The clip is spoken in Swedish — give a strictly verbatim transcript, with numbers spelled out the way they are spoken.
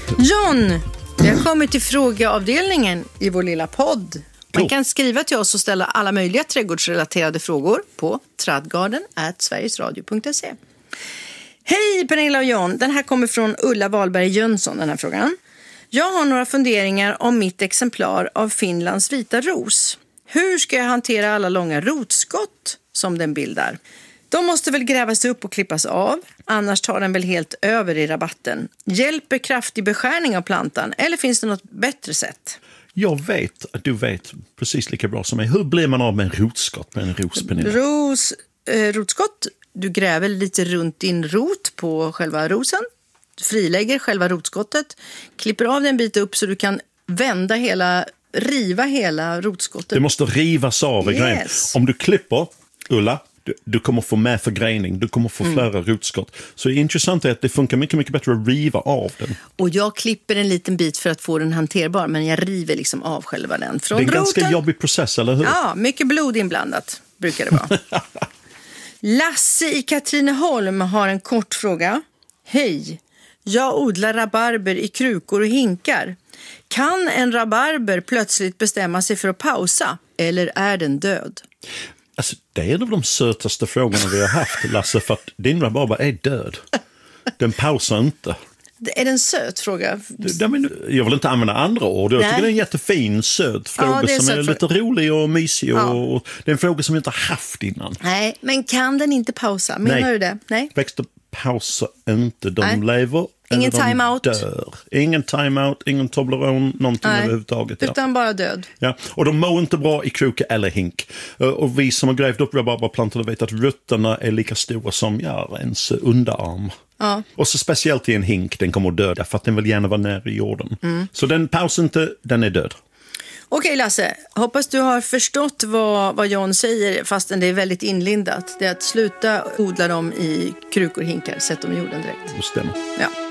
John, vi har kommit till frågeavdelningen i vår lilla podd. Man Jo. kan skriva till oss och ställa alla möjliga trädgårdsrelaterade frågor på tradgarden at sverigesradio punkt se. Hej Pernilla och John, den här kommer från Ulla Wahlberg Jönsson, den här frågan. Jag har några funderingar om mitt exemplar av Finlands vita ros. Hur ska jag hantera alla långa rotskott som den bildar? De måste väl grävas upp och klippas av, annars tar den väl helt över i rabatten. Hjälper kraftig beskärning av plantan eller finns det något bättre sätt? Jag vet att du vet precis lika bra som mig. Hur blir man av med en rotskott med en ros, Pernilla? Ros, eh, rotskott, du gräver lite runt din rot på själva rosen. Frilägger själva rotskottet, klipper av den bit upp så du kan vända hela, riva hela rotskottet. Det måste rivas av i Yes. grejen. Om du klipper, Ulla, du, du kommer få med förgrening, du kommer få Mm. flera rotskott. Så det intressanta är att det funkar mycket, mycket bättre att riva av den. Och jag klipper en liten bit för att få den hanterbar, men jag river liksom av själva den. Från Det är en roten. ganska jobbig process, eller hur? Ja, mycket blod inblandat brukar det vara. Lasse i Katrineholm har en kort fråga. Hej, jag odlar rabarber i krukor och hinkar. Kan en rabarber plötsligt bestämma sig för att pausa eller är den död? Alltså, det är en av de sötaste frågorna vi har haft, Lasse, för att din rabarber är död. Den pausar inte. Det är en söt fråga. Det- men Jag vill inte använda andra ord. Jag Nej. tycker det är en jättefin, söt fråga Ja, det är en som är söt lite rolig och mysig. Och, Ja. och det är en fråga som vi inte har haft innan. Nej, men kan den inte pausa? Menar Nej. du det? Nej. Växter pausar inte, de Nej. lever Ingen eller de time-out. dör. Ingen time-out, ingen Toblerone, någonting Nej. överhuvudtaget. Ja. Utan bara död. Ja. Och de mår inte bra i kruka eller hink. Eh, Och vi som har grävt upp rabarberplantor vet att rötterna är lika stora som ja, ens underarm. Ja. Och så speciellt i en hink, den kommer att dö för att den vill gärna vara nära i jorden. Så den pausar inte, den är död. Okej Lasse, hoppas du har förstått vad, vad John säger fastän det är väldigt inlindat. Det är att sluta odla dem i krukor och hinkar, sätt dem i jorden direkt. Det stämmer. Ja.